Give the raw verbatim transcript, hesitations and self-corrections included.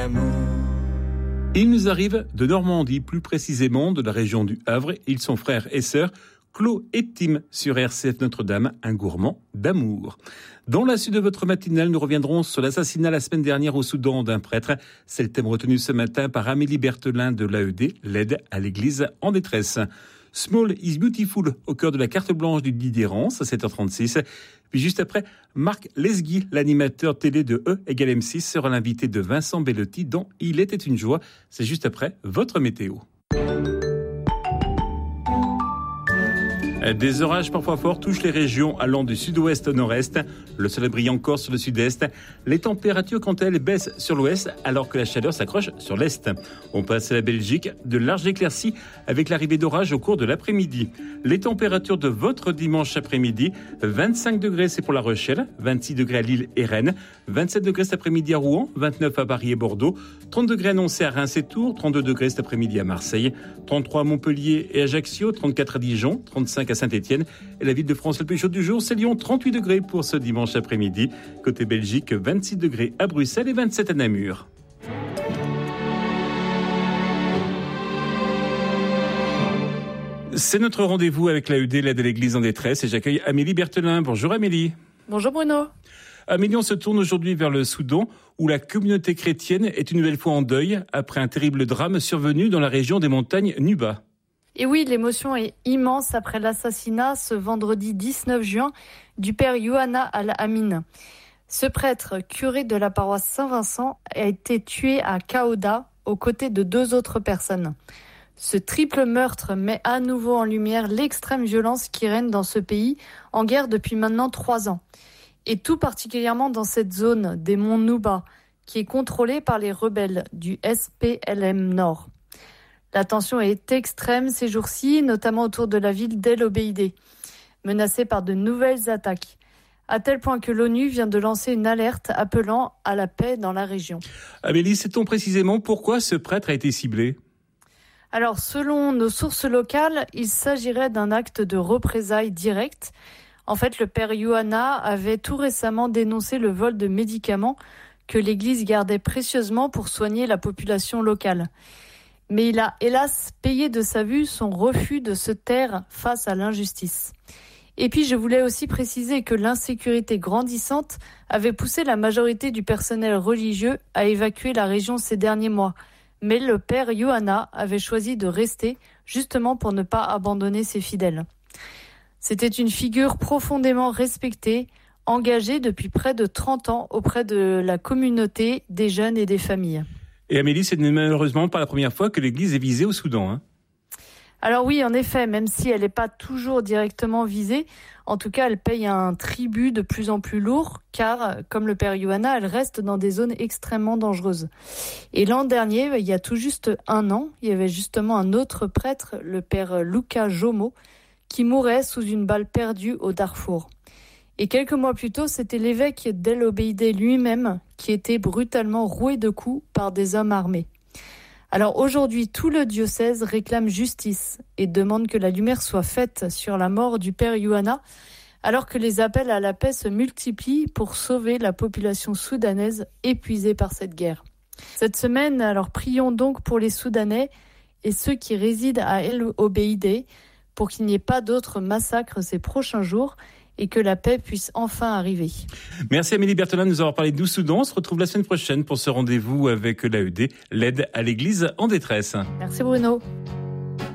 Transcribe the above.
d'amour. Il nous arrive de Normandie, plus précisément de la région du Havre. Ils sont frères et sœurs, Claude et Tim, sur R C F Notre-Dame, un gourmand d'amour. Dans la suite de votre matinale, nous reviendrons sur l'assassinat la semaine dernière au Soudan d'un prêtre. C'est le thème retenu ce matin par Amélie Berthelin de l'A E D, l'aide à l'église en détresse. Small is Beautiful, au cœur de la carte blanche du Didier Rance, à sept heures trente-six. Puis juste après, Marc Lesgui, l'animateur télé de E égale M six, sera l'invité de Vincent Bellotti dans Il était une joie. C'est juste après votre météo. Des orages parfois forts touchent les régions allant du sud-ouest au nord-est. Le soleil brille encore sur le sud-est. Les températures, quant à elles, baissent sur l'ouest alors que la chaleur s'accroche sur l'est. On passe à la Belgique, de larges éclaircies avec l'arrivée d'orages au cours de l'après-midi. Les températures de votre dimanche après-midi, vingt-cinq degrés c'est pour La Rochelle, vingt-six degrés à Lille et Rennes, vingt-sept degrés cet après-midi à Rouen, vingt-neuf à Paris et Bordeaux, trente degrés annoncés à Reims et Tours, trente-deux degrés cet après-midi à Marseille, trente-trois à Montpellier et Ajaccio, trente-quatre à Dijon, trente-cinq à Saint-Étienne. Et la ville de France la plus chaude du jour, c'est Lyon, trente-huit degrés pour ce dimanche après-midi. Côté Belgique, vingt-six degrés à Bruxelles et vingt-sept à Namur. C'est notre rendez-vous avec l'A E D, l'aide à l'église en détresse, et j'accueille Amélie Berthelin. Bonjour Amélie. Bonjour Bruno. Amélie, on se tourne aujourd'hui vers le Soudan, où la communauté chrétienne est une nouvelle fois en deuil après un terrible drame survenu dans la région des montagnes Nuba. Et oui, l'émotion est immense après l'assassinat ce vendredi dix-neuf juin du père Yohanna Al-Amin. Ce prêtre, curé de la paroisse Saint-Vincent, a été tué à Kaouda aux côtés de deux autres personnes. Ce triple meurtre met à nouveau en lumière l'extrême violence qui règne dans ce pays, en guerre depuis maintenant trois ans. Et tout particulièrement dans cette zone des monts Nuba, qui est contrôlée par les rebelles du S P L M Nord. La tension est extrême ces jours-ci, notamment autour de la ville d'El Obeidé, menacée par de nouvelles attaques, à tel point que l'ONU vient de lancer une alerte appelant à la paix dans la région. Amélie, sait-on précisément pourquoi ce prêtre a été ciblé ? Alors, selon nos sources locales, il s'agirait d'un acte de représailles direct. En fait, le père Yohanna avait tout récemment dénoncé le vol de médicaments que l'Église gardait précieusement pour soigner la population locale. Mais il a hélas payé de sa vue son refus de se taire face à l'injustice. Et puis je voulais aussi préciser que l'insécurité grandissante avait poussé la majorité du personnel religieux à évacuer la région ces derniers mois. Mais le père Yohanna avait choisi de rester justement pour ne pas abandonner ses fidèles. C'était une figure profondément respectée, engagée depuis près de trente ans auprès de la communauté, des jeunes et des familles. Et Amélie, c'est malheureusement pas la première fois que l'Église est visée au Soudan, hein. Alors oui, en effet, même si elle n'est pas toujours directement visée, en tout cas, elle paye un tribut de plus en plus lourd, car, comme le père Yohanna, elle reste dans des zones extrêmement dangereuses. Et l'an dernier, il y a tout juste un an, il y avait justement un autre prêtre, le père Luka Jomo, qui mourait sous une balle perdue au Darfour. Et quelques mois plus tôt, c'était l'évêque d'El Obeidé lui-même qui était brutalement roué de coups par des hommes armés. Alors aujourd'hui, tout le diocèse réclame justice et demande que la lumière soit faite sur la mort du père Yohanna, alors que les appels à la paix se multiplient pour sauver la population soudanaise épuisée par cette guerre. Cette semaine, alors prions donc pour les Soudanais et ceux qui résident à El Obeidé pour qu'il n'y ait pas d'autres massacres ces prochains jours et que la paix puisse enfin arriver. Merci Amélie Berthelin de nous avoir parlé du Soudan. On se retrouve la semaine prochaine pour ce rendez-vous avec l'A E D, l'aide à l'église en détresse. Merci Bruno.